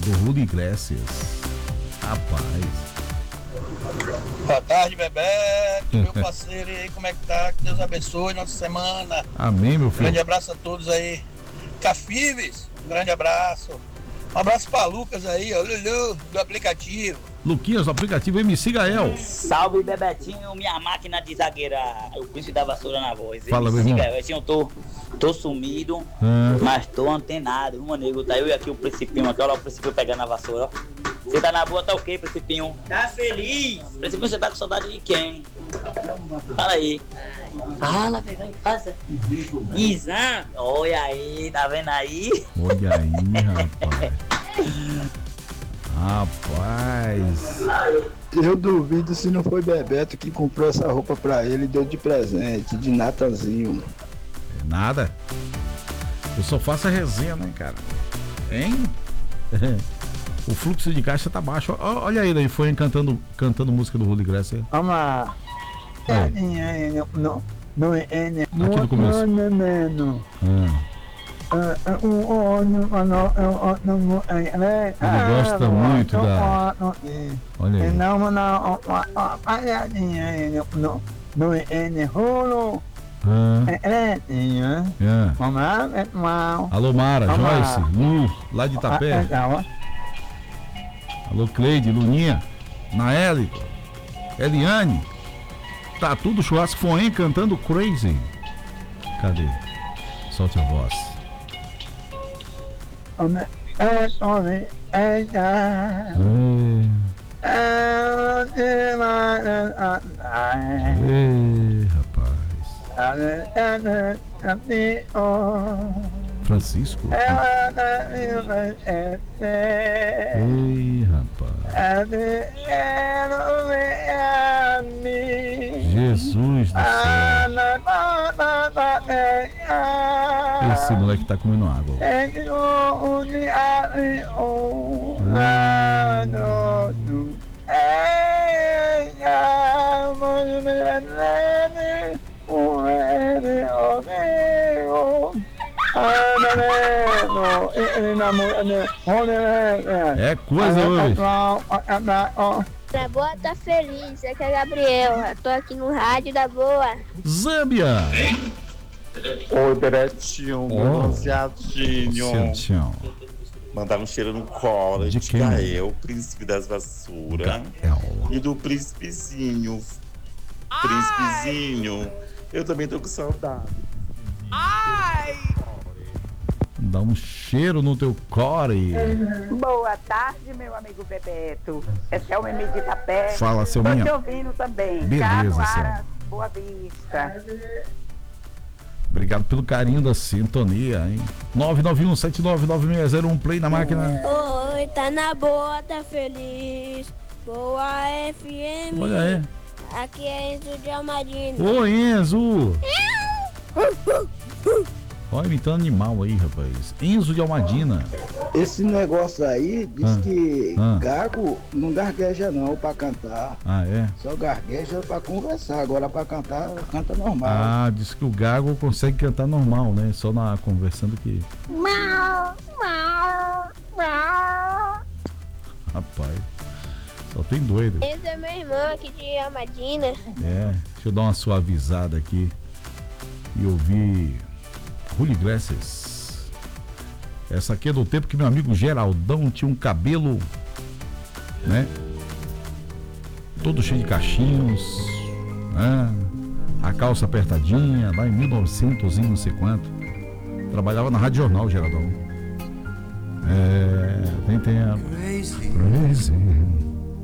do Julio Iglesias. Rapaz. Boa tarde, Bebeto, meu parceiro, e aí, como é que tá? Que Deus abençoe nossa semana. Amém, meu filho. Grande abraço a todos aí. Cafives, um grande abraço. Um abraço pra Lucas aí, ó, Lulu, do aplicativo. Luquinhas, do aplicativo MC Gael. Salve, Bebetinho, minha máquina de zagueira. O príncipe da vassoura na voz. Fala, meu irmão. Bebetinho, eu tô sumido, mas tô antenado, meu nego. Tá eu e aqui o Principinho, aqui, olha o Principinho pegando a vassoura, ó. Você tá na boa, tá o quê, Principinho? Tá feliz? Principinho, você tá com saudade de quem? Fala aí. Fala, pegou em casa. Izan, olha aí, tá vendo aí? Olha aí, rapaz. Eu duvido se não foi Bebeto que comprou essa roupa pra ele e deu de presente, de Natanzinho. Nada. Eu só faço a resenha, né, cara? Hein? O fluxo de caixa tá baixo. Olha ele aí, foi cantando música do Julio Iglesias. Vamos lá. Aqui no começo. Ele gosta muito da... Olha aí. Alô, Mara, Joyce, Lu, lá de Itapé. Alô, Cleide, Luninha, Naeli, Eliane. Tá tudo churrasco Foen cantando Crazy. Cadê? Solte a voz. Ei, rapaz. Francisco? Ei, rapaz. Jesus do céu. Esse moleque tá comendo água. É coisa hoje. Da Boa tá feliz, aqui é Gabriel, eu tô aqui no rádio da Boa. Zâmbia. Oi, Bebetinho, meu bronzeadinho. Mandar um cheiro no colo de Gael, príncipe das vassouras. E do príncipezinho. Príncipezinho, eu também tô com saudade. Ai! Dá um cheiro no teu core. Boa tarde, meu amigo Bebeto. Esse é o Mimi de Itapé. Fala, seu minha. Tô te ouvindo também. Beleza, Caruara, Boa Vista. Obrigado pelo carinho da sintonia, hein? 991799601, play na máquina. Oi, tá na Boa, tá feliz. Boa FM. Olha aí. Aqui é Enzo de Almadina. Ô, Enzo! Olha, imitando animal aí, rapaz. Enzo de Almadina. Esse negócio aí diz que gago não gargueja não pra cantar. Ah, é? Só gargueja pra conversar, agora pra cantar, canta normal. Ah, diz que o gago consegue cantar normal, né? Só na conversando que... Rapaz, só tem doido. Esse é meu irmão aqui de Almadina. É, deixa eu dar uma suavizada aqui e ouvir Julio Iglesias. Essa aqui é do tempo que meu amigo Geraldão tinha um cabelo, né? Todo cheio de cachinhos, né? A calça apertadinha, lá em 1900 e não sei quanto. Trabalhava na Rádio Jornal, Geraldão. É, tem tempo. Crazy.